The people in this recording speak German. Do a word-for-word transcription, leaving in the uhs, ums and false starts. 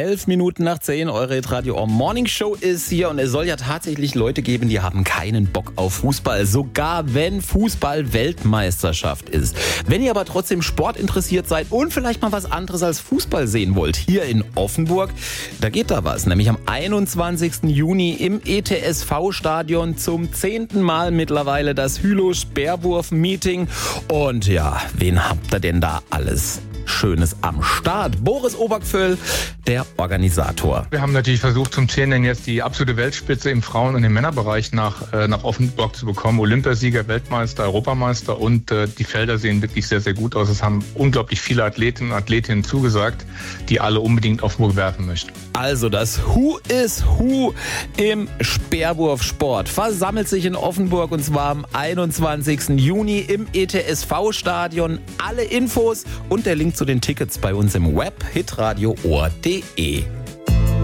Elf Minuten nach zehn, eure Hitradio Ohr Morning Show ist hier und es soll ja tatsächlich Leute geben, die haben keinen Bock auf Fußball, sogar wenn Fußball Weltmeisterschaft ist. Wenn ihr aber trotzdem Sport interessiert seid und vielleicht mal was anderes als Fußball sehen wollt, hier in Offenburg, da geht da was, nämlich am einundzwanzigsten Juni im E T S V-Stadion zum zehnten Mal mittlerweile das Hülo-Speerwurf-Meeting und ja, wen habt ihr denn da alles Schönes am Start? Boris Obergföll, der Organisator. Wir haben natürlich versucht, zum zehnten jetzt die absolute Weltspitze im Frauen- und im Männerbereich nach, äh, nach Offenburg zu bekommen. Olympiasieger, Weltmeister, Europameister und äh, die Felder sehen wirklich sehr, sehr gut aus. Es haben unglaublich viele Athletinnen und Athletinnen zugesagt, die alle unbedingt Offenburg werfen möchten. Also das Who is Who im Speerwurfsport versammelt sich in Offenburg und zwar am einundzwanzigsten Juni im E T S V-Stadion. Alle Infos und der Link zu den Tickets bei uns im Web hitradio ohr punkt de.